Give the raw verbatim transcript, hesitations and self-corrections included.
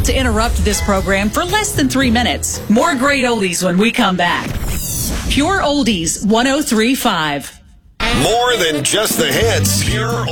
to interrupt this program for less than three minutes. More great oldies when we come back. Pure Oldies one oh three point five. More than just the hits. Pure